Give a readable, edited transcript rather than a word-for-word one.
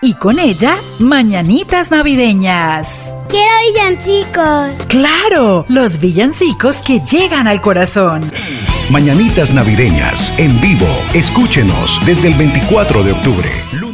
y con ella, mañanitas navideñas. ¡Quiero villancicos! ¡Claro! Los villancicos que llegan al corazón. Mañanitas navideñas, en vivo. Escúchenos desde el 24 de octubre.